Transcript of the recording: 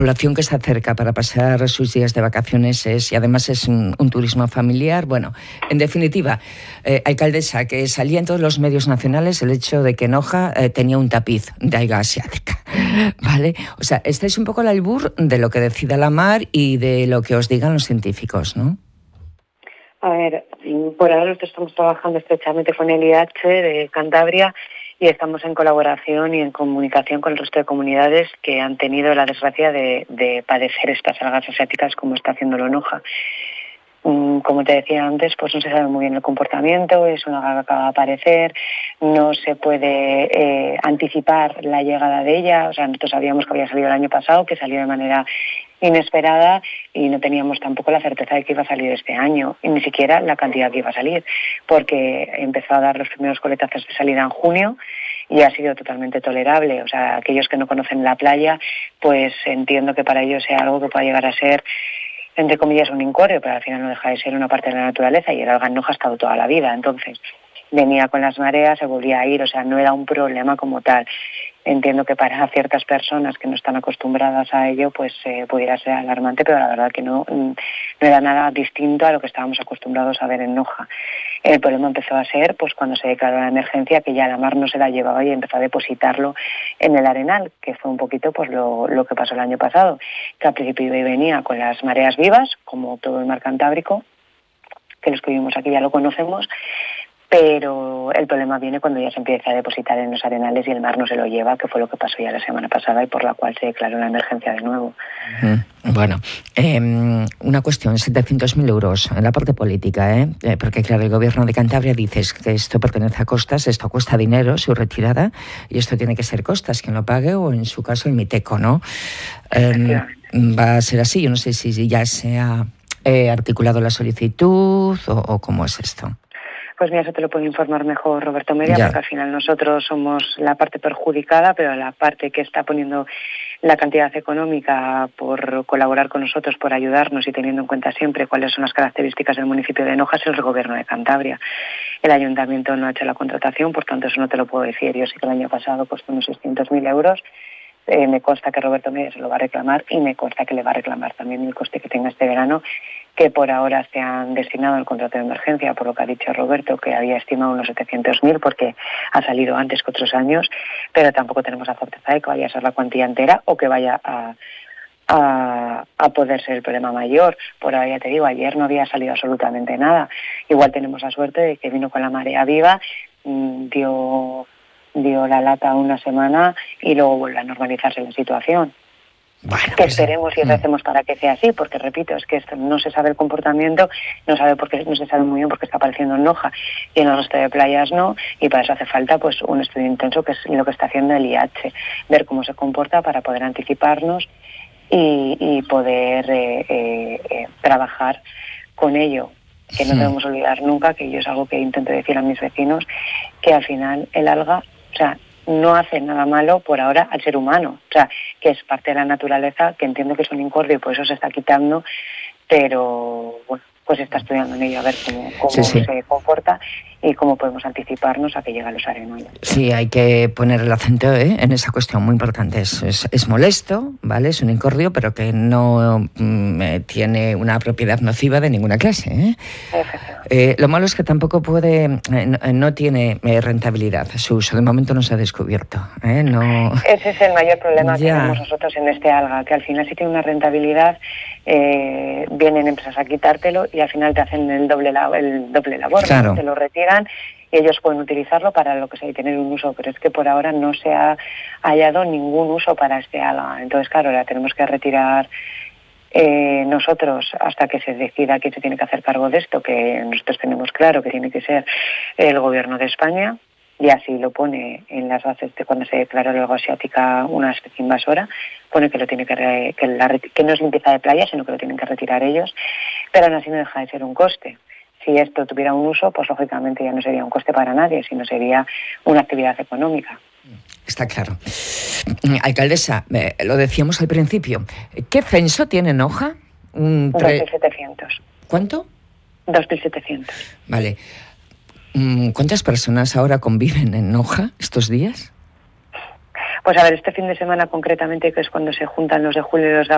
Población que se acerca para pasar sus días de vacaciones y además es un turismo familiar. Bueno, en definitiva, alcaldesa, que salía en todos los medios nacionales el hecho de que Noja tenía un tapiz de alga asiática, ¿vale? O sea, este es un poco el albur de lo que decida la mar y de lo que os digan los científicos, ¿no? A ver, por ahora nosotros estamos trabajando estrechamente con el IH de Cantabria y estamos en colaboración y en comunicación con el resto de comunidades que han tenido la desgracia de padecer estas algas asiáticas como está haciéndolo Noja. Como te decía antes, pues no se sabe muy bien el comportamiento, es una alga que acaba de aparecer, no se puede anticipar la llegada de ella. O sea, nosotros sabíamos que había salido el año pasado, que salió de manera inesperada y no teníamos tampoco la certeza de que iba a salir este año, y ni siquiera la cantidad que iba a salir, porque empezó a dar los primeros coletazos de salida en junio y ha sido totalmente tolerable. O sea, aquellos que no conocen la playa, pues entiendo que para ellos sea algo que pueda llegar a ser, entre comillas, un incordio, pero al final no deja de ser una parte de la naturaleza y el alga Noja ha estado toda la vida. Entonces, venía con las mareas, se volvía a ir, o sea, no era un problema como tal. Entiendo que para ciertas personas que no están acostumbradas a ello, pues pudiera ser alarmante, pero la verdad que no era nada distinto a lo que estábamos acostumbrados a ver en Noja. El problema empezó a ser pues cuando se declaró la emergencia, que ya la mar no se la llevaba y empezó a depositarlo en el arenal, que fue un poquito pues lo que pasó el año pasado, que al principio venía con las mareas vivas, como todo el mar Cantábrico, que los que vivimos aquí ya lo conocemos, pero el problema viene cuando ya se empieza a depositar en los arenales y el mar no se lo lleva, que fue lo que pasó ya la semana pasada y por la cual se declaró la emergencia de nuevo. Bueno, una cuestión, 700.000 euros en la parte política, porque claro, el gobierno de Cantabria dice que esto pertenece a Costas, esto cuesta dinero, su retirada, y esto tiene que ser Costas quien lo pague, o en su caso el Miteco, ¿no? Va a ser así, yo no sé si ya se ha articulado la solicitud o cómo es esto. Pues mira, eso te lo puede informar mejor Roberto Media, porque al final nosotros somos la parte perjudicada, pero la parte que está poniendo la cantidad económica por colaborar con nosotros, por ayudarnos y teniendo en cuenta siempre cuáles son las características del municipio de Noja, es el gobierno de Cantabria. El ayuntamiento no ha hecho la contratación, por tanto eso no te lo puedo decir. Yo sé que el año pasado costó unos 600.000 euros. Me consta que Roberto Media se lo va a reclamar y me consta que le va a reclamar también el coste que tenga este verano, que por ahora se han destinado al contrato de emergencia, por lo que ha dicho Roberto, que había estimado unos 700.000 porque ha salido antes que otros años, pero tampoco tenemos la certeza de que vaya a ser la cuantía entera o que vaya a poder ser el problema mayor. Por ahora ya te digo, ayer no había salido absolutamente nada. Igual tenemos la suerte de que vino con la marea viva, dio la lata una semana y luego vuelve a normalizarse la situación. Bueno, que esperemos y recemos para que sea así, porque repito, es que esto no se sabe el comportamiento, no se sabe muy bien por qué está apareciendo en Noja y en el resto de playas no, y para eso hace falta pues un estudio intenso, que es lo que está haciendo el IH, ver cómo se comporta para poder anticiparnos y poder trabajar con ello. Que no debemos olvidar nunca, que yo es algo que intento decir a mis vecinos, que al final el alga, o sea, no hace nada malo por ahora al ser humano, o sea, que es parte de la naturaleza, que entiendo que es un incordio y por eso se está quitando, pero bueno, pues se está estudiando en ello a ver cómo se comporta y cómo podemos anticiparnos a que lleguen los arenales. Sí, hay que poner el acento en esa cuestión muy importante. Es molesto, ¿vale? Es un incordio, pero que no tiene una propiedad nociva de ninguna clase, lo malo es que tampoco no tiene rentabilidad. Su uso de momento no se ha descubierto. No... Ese es el mayor problema que tenemos nosotros en este alga, que al final sí tiene una rentabilidad, vienen empresas a quitártelo y al final te hacen el doble labor, claro. ¿no? Te lo retiran y ellos pueden utilizarlo para lo que sea y tener un uso, pero es que por ahora no se ha hallado ningún uso para este alga. Entonces, claro, la tenemos que retirar nosotros hasta que se decida quién se tiene que hacer cargo de esto, que nosotros tenemos claro que tiene que ser el gobierno de España, y así lo pone en las bases de cuando se declara la alga asiática una especie invasora, pone que lo tiene que no es limpieza de playa, sino que lo tienen que retirar ellos, pero aún así no deja de ser un coste. Si esto tuviera un uso, pues lógicamente ya no sería un coste para nadie, sino sería una actividad económica. Está claro. Alcaldesa, lo decíamos al principio, ¿qué censo tiene Noja? 2.700. ¿Cuánto? 2.700. Vale. ¿Cuántas personas ahora conviven en Noja estos días? Pues a ver, este fin de semana concretamente, que es cuando se juntan los de julio y los de